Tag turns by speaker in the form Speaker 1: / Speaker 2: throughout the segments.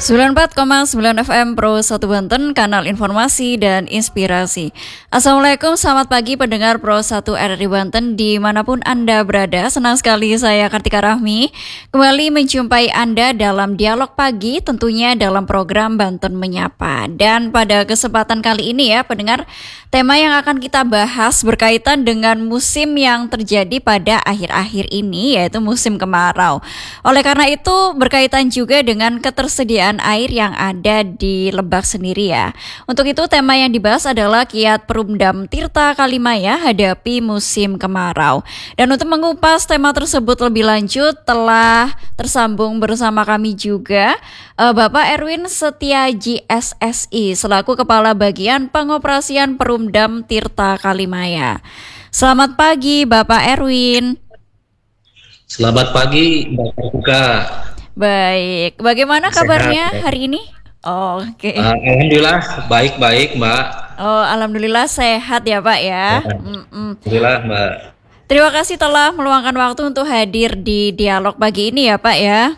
Speaker 1: 94,9 FM Pro 1 Banten, kanal informasi dan inspirasi. Assalamualaikum, selamat pagi pendengar Pro 1 RRI Banten dimanapun Anda berada. Senang sekali saya Kartika Rahmi kembali menjumpai Anda dalam dialog pagi, tentunya dalam program Banten Menyapa. Dan pada kesempatan kali ini ya pendengar, tema yang akan kita bahas berkaitan dengan musim yang terjadi pada akhir-akhir ini, yaitu musim kemarau. Oleh karena itu berkaitan juga dengan ketersediaan air yang ada di Lebak sendiri ya. Untuk itu tema yang dibahas adalah kiat Perumdam Tirta Kalimaya hadapi musim kemarau. Dan untuk mengupas tema tersebut lebih lanjut telah tersambung bersama kami juga Bapak Erwin Setiaji SSI selaku Kepala Bagian Pengoperasian Perumdam Tirta Kalimaya. Selamat pagi Bapak Erwin.
Speaker 2: Selamat pagi Mbak Kartika.
Speaker 1: Baik, bagaimana kabarnya
Speaker 2: Sehat, ya?
Speaker 1: hari ini? Oke.
Speaker 2: Alhamdulillah baik-baik Mbak.
Speaker 1: Oh, alhamdulillah sehat ya Pak ya.
Speaker 2: Alhamdulillah Mbak.
Speaker 1: Terima kasih telah meluangkan waktu untuk hadir di dialog pagi ini ya Pak ya.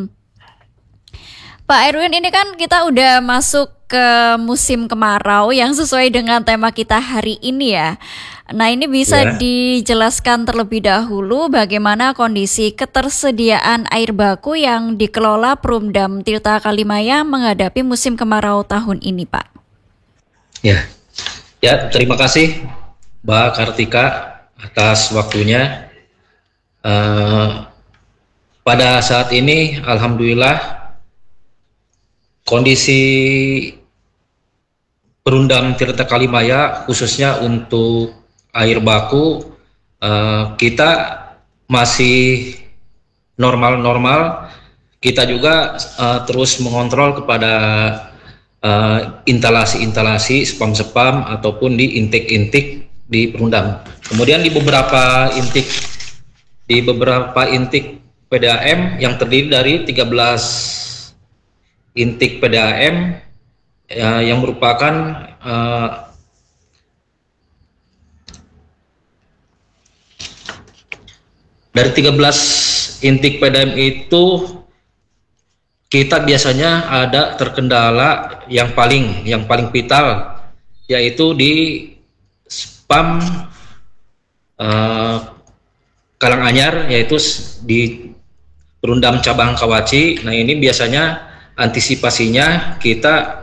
Speaker 1: Pak Erwin, ini kan kita udah masuk ke musim kemarau yang sesuai dengan tema kita hari ini ya. Nah, ini bisa dijelaskan terlebih dahulu bagaimana kondisi ketersediaan air baku yang dikelola Perumdam Tirta Kalimaya menghadapi musim kemarau tahun ini, Pak.
Speaker 2: Ya, terima kasih Mbak Kartika atas waktunya. Pada saat ini, alhamdulillah kondisi Perumdam Tirta Kalimaya khususnya untuk air baku kita masih normal-normal. Kita juga terus mengontrol kepada instalasi-instalasi spam-spam ataupun di intake-intake di Perumdam. Kemudian di beberapa intake PDAM yang terdiri dari 13 intake PDAM yang merupakan dari 13 intake PDAM itu kita biasanya ada terkendala yang paling vital, yaitu di spam Karanganyar, yaitu di Perumdam Cabang Kawaci. Nah, ini biasanya antisipasinya kita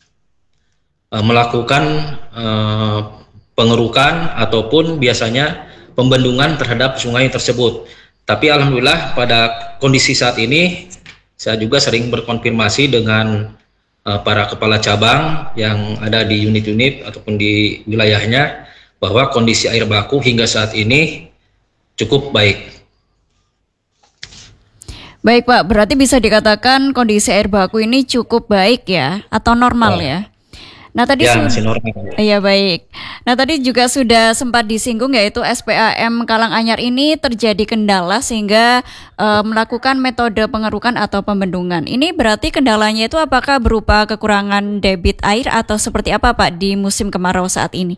Speaker 2: melakukan pengerukan ataupun biasanya pembendungan terhadap sungai tersebut. Tapi alhamdulillah pada kondisi saat ini saya juga sering berkonfirmasi dengan para kepala cabang yang ada di unit-unit ataupun di wilayahnya bahwa kondisi air baku hingga saat ini cukup baik.
Speaker 1: Baik Pak, berarti bisa dikatakan kondisi air baku ini cukup baik ya atau normal ya? Nah tadi
Speaker 2: masih normal.
Speaker 1: Iya baik. Nah tadi juga sudah sempat disinggung yaitu SPAM Karanganyar ini terjadi kendala sehingga melakukan metode pengerukan atau pembendungan. Ini berarti kendalanya itu apakah berupa kekurangan debit air atau seperti apa Pak di musim kemarau saat ini?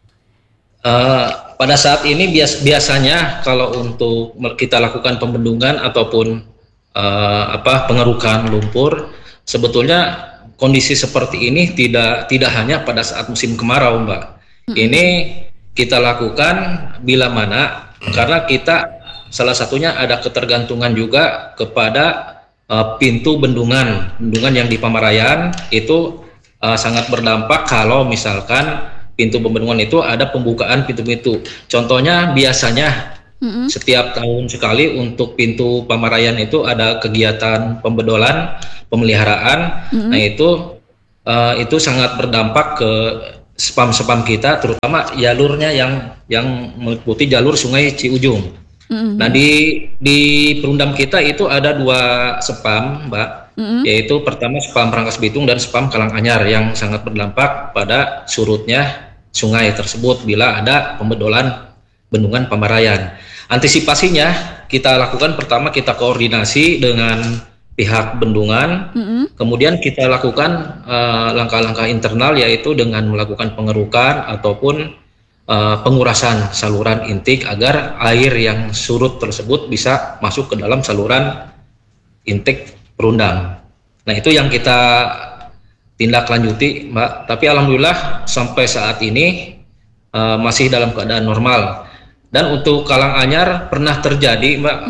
Speaker 2: Pada saat ini biasanya kalau untuk kita lakukan pembendungan ataupun pengerukan lumpur, sebetulnya kondisi seperti ini tidak hanya pada saat musim kemarau, Mbak. Ini kita lakukan bila mana karena kita salah satunya ada ketergantungan juga kepada pintu bendungan yang di Pamarayan itu sangat berdampak kalau misalkan pintu pembendungan itu ada pembukaan pintu-pintu. Contohnya biasanya setiap tahun sekali untuk pintu Pamarayan itu ada kegiatan pembedolan, pemeliharaan. Nah itu sangat berdampak ke spam-spam kita, terutama jalurnya yang meliputi jalur Sungai Ciujung. Nah di Perumdam kita itu ada 2 spam, Mbak, yaitu pertama spam Rangkas Bitung dan spam Karanganyar yang sangat berdampak pada surutnya sungai tersebut bila ada pembedolan bendungan Pamarayan. Antisipasinya kita lakukan pertama kita koordinasi dengan pihak bendungan, kemudian kita lakukan langkah-langkah internal yaitu dengan melakukan pengerukan ataupun pengurasan saluran intake agar air yang surut tersebut bisa masuk ke dalam saluran intake Perumdam. Nah, itu yang kita tindak lanjuti, Mbak. Tapi alhamdulillah sampai saat ini masih dalam keadaan normal. Dan untuk Kalang Anyar pernah terjadi, Mbak,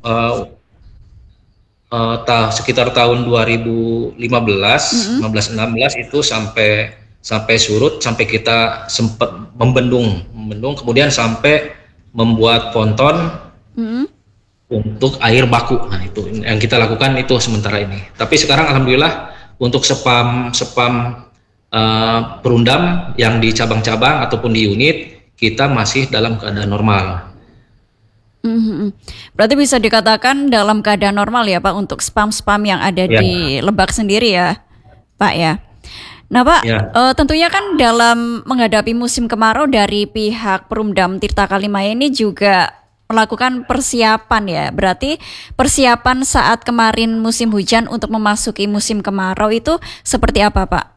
Speaker 2: sekitar tahun 2015, 15, 16 itu sampai surut, sampai kita sempat membendung, kemudian sampai membuat ponton untuk air baku. Nah, itu yang kita lakukan itu sementara ini. Tapi sekarang alhamdulillah untuk spam perundam yang di cabang-cabang ataupun di unit kita masih dalam keadaan normal.
Speaker 1: Berarti bisa dikatakan dalam keadaan normal ya Pak untuk spam-spam yang ada di Lebak sendiri ya Pak ya. Nah Pak, tentunya kan dalam menghadapi musim kemarau dari pihak Perumdam Tirta Kalimaya ini juga melakukan persiapan ya. Berarti persiapan saat kemarin musim hujan untuk memasuki musim kemarau itu seperti apa Pak?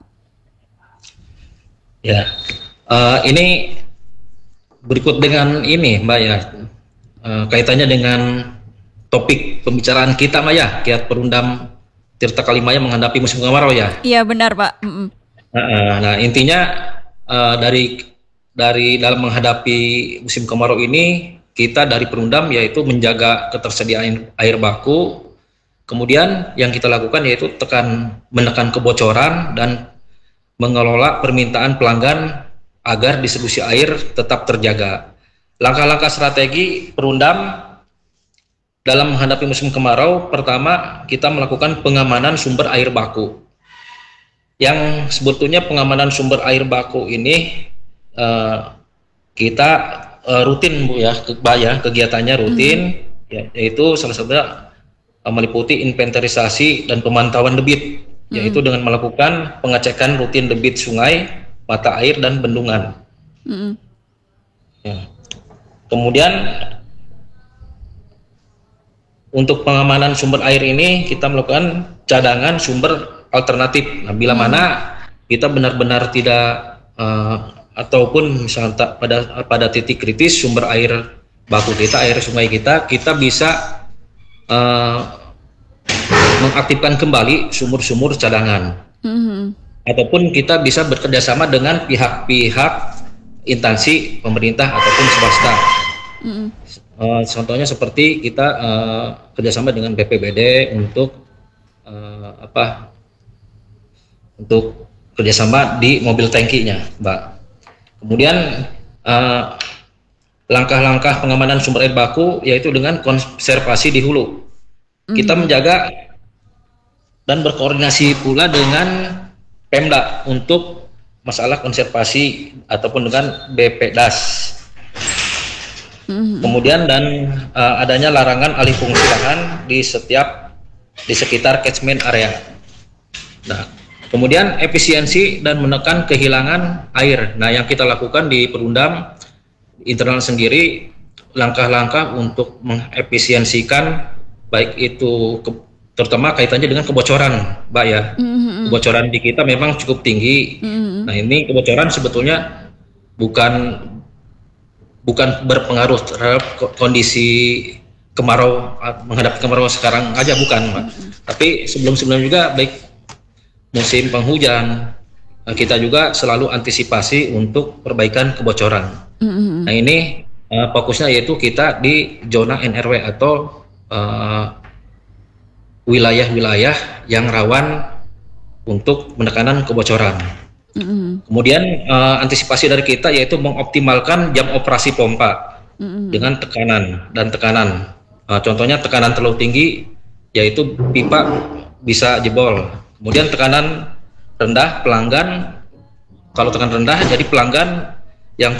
Speaker 2: Ya, ini berikut dengan ini Mbak ya, kaitannya dengan topik pembicaraan kita Mbak ya, Kiat Perumdam Tirta Kalimaya menghadapi musim kemarau ya.
Speaker 1: Iya benar Pak.
Speaker 2: Nah intinya dari dalam menghadapi musim kemarau ini kita dari Perumdam yaitu menjaga ketersediaan air baku, kemudian yang kita lakukan yaitu menekan kebocoran dan mengelola permintaan pelanggan agar distribusi air tetap terjaga. Langkah-langkah strategi Perumdam dalam menghadapi musim kemarau, pertama kita melakukan pengamanan sumber air baku. Yang sebetulnya pengamanan sumber air baku ini kita rutin Bu ya, kegiatannya rutin, yaitu salah satunya meliputi inventarisasi dan pemantauan debit, yaitu dengan melakukan pengecekan rutin debit sungai, mata air dan bendungan. Ya. Kemudian untuk pengamanan sumber air ini kita melakukan cadangan sumber alternatif. Nah, bila mana kita benar-benar tidak ataupun misalnya pada titik kritis sumber air baku kita, air sungai kita bisa mengaktifkan kembali sumur-sumur cadangan. Ataupun kita bisa bekerjasama dengan pihak-pihak instansi pemerintah ataupun swasta. Contohnya seperti kita kerjasama dengan BPBD untuk untuk kerjasama di mobil tangkinya, Mbak. Kemudian langkah-langkah pengamanan sumber air baku yaitu dengan konservasi di hulu. Kita menjaga dan berkoordinasi pula dengan Pemda untuk masalah konservasi ataupun dengan BPDAS. Kemudian dan adanya larangan alih fungsi lahan di sekitar catchment area. Nah, kemudian efisiensi dan menekan kehilangan air. Nah, yang kita lakukan di Perumdam internal sendiri langkah-langkah untuk mengefisiensikan baik itu terutama kaitannya dengan kebocoran, Mbak ya. Kebocoran di kita memang cukup tinggi. Nah, ini kebocoran sebetulnya bukan berpengaruh terhadap kondisi kemarau, menghadapi kemarau sekarang aja, bukan, Mbak. Tapi sebelum-sebelumnya juga baik musim penghujan kita juga selalu antisipasi untuk perbaikan kebocoran. Nah, ini fokusnya yaitu kita di zona NRW atau wilayah-wilayah yang rawan untuk penekanan kebocoran. Kemudian antisipasi dari kita yaitu mengoptimalkan jam operasi pompa dengan tekanan. Contohnya tekanan terlalu tinggi yaitu pipa bisa jebol. Kemudian tekanan rendah pelanggan, kalau tekanan rendah jadi pelanggan